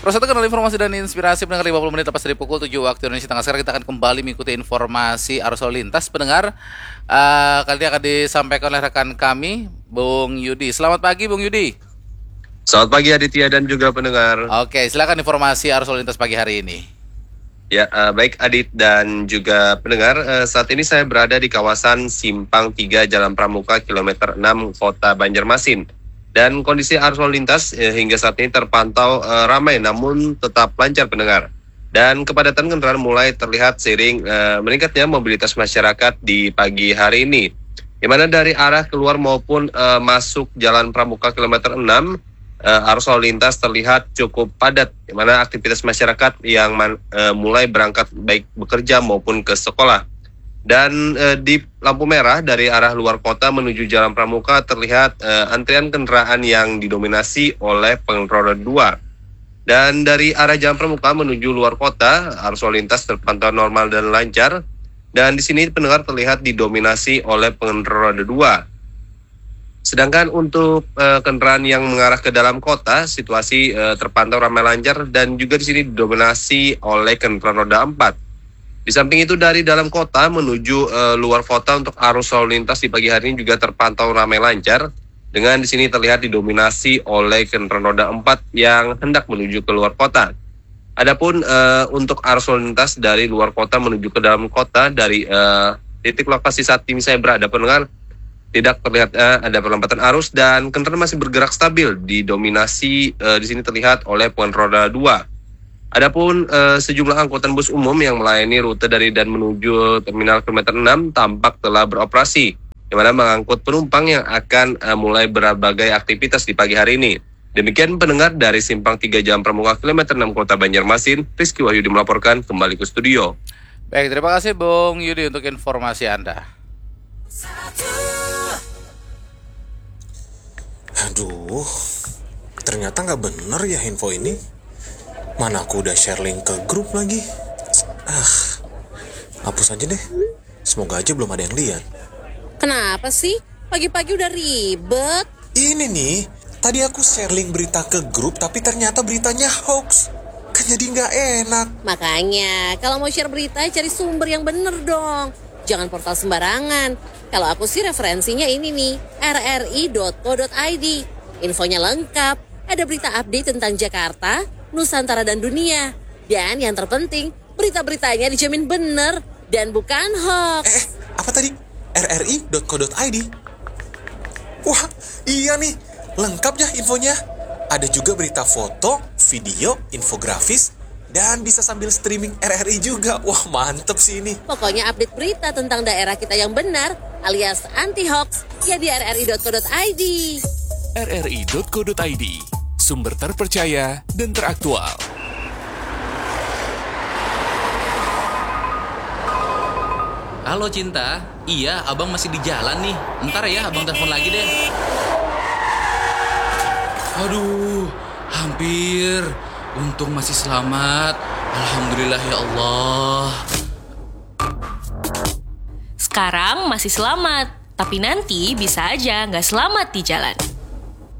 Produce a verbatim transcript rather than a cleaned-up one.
Proses kenal informasi dan inspirasi pendengar lima puluh menit tepat dari pukul tujuh waktu Indonesia Tengah. Sekarang kita akan kembali mengikuti informasi arus lalu lintas pendengar. Uh, kali ini akan disampaikan oleh rekan kami, Bung Yudi. Selamat pagi, Bung Yudi. Selamat pagi Aditya dan juga pendengar. Oke, silakan informasi arus lalu lintas pagi hari ini. Ya, uh, baik Adit dan juga pendengar. Uh, saat ini saya berada di kawasan Simpang tiga Jalan Pramuka, kilometer enam, Kota Banjarmasin. Dan kondisi arus lalu lintas eh, hingga saat ini terpantau eh, ramai namun tetap lancar pendengar. Dan kepadatan kendaraan mulai terlihat seiring eh, meningkatnya mobilitas masyarakat di pagi hari ini. Di mana dari arah keluar maupun eh, masuk Jalan Pramuka kilometer enam, eh, arus lalu lintas terlihat cukup padat. Di mana aktivitas masyarakat yang man, eh, mulai berangkat baik bekerja maupun ke sekolah. Dan e, di lampu merah dari arah luar kota menuju Jalan Pramuka terlihat e, antrian kendaraan yang didominasi oleh pengendara roda dua. Dan dari arah Jalan Pramuka menuju luar kota, arus lalu lintas terpantau normal dan lancar. Dan di sini pendengar terlihat didominasi oleh pengendara roda dua. Sedangkan untuk e, kendaraan yang mengarah ke dalam kota, situasi e, terpantau ramai lancar dan juga di sini didominasi oleh kendaraan roda empat. Di samping itu dari dalam kota menuju uh, luar kota untuk arus lalu lintas di pagi hari ini juga terpantau ramai lancar. Dengan di sini terlihat didominasi oleh kendaraan roda empat yang hendak menuju ke luar kota. Adapun uh, untuk arus lalu lintas dari luar kota menuju ke dalam kota dari uh, titik lokasi saat ini saya berada pendengar tidak terlihat uh, ada perlambatan arus dan kendaraan masih bergerak stabil. Didominasi uh, di sini terlihat oleh pengendara roda dua. Adapun uh, sejumlah angkutan bus umum yang melayani rute dari dan menuju terminal kilometer enam tampak telah beroperasi, di mana mengangkut penumpang yang akan uh, mulai berbagai aktivitas di pagi hari ini. Demikian pendengar dari Simpang tiga Jalan Pramuka kilometer enam Kota Banjarmasin, Rizky Wahyudi melaporkan kembali ke studio. Baik, terima kasih Bung Yudi untuk informasi Anda. Aduh, ternyata nggak bener ya info ini. Mana aku udah share link ke grup lagi. Ah, hapus aja deh. Semoga aja belum ada yang lihat. Kenapa sih? Pagi-pagi udah ribet. Ini nih, tadi aku share link berita ke grup tapi ternyata beritanya hoax. Kan jadi nggak enak. Makanya, kalau mau share berita cari sumber yang bener dong. Jangan portal sembarangan. Kalau aku sih referensinya ini nih, r r i dot co dot i d. Infonya lengkap. Ada berita update tentang Jakarta, Nusantara dan dunia. Dan yang terpenting, berita-beritanya dijamin benar dan bukan hoax. Eh, apa tadi? r r i dot co dot i d. Wah, iya nih. Lengkap ya infonya. Ada juga berita foto, video, infografis, dan bisa sambil streaming R R I juga. Wah, mantep sih ini. Pokoknya update berita tentang daerah kita yang benar alias anti-hoax ya di r r i dot co dot i d. r r i dot co dot i d, sumber terpercaya dan teraktual. Halo Cinta, iya abang masih di jalan nih. Ntar ya abang telepon lagi deh. Aduh, hampir. Untung masih selamat. Alhamdulillah ya Allah. Sekarang masih selamat, tapi nanti bisa aja nggak selamat di jalan.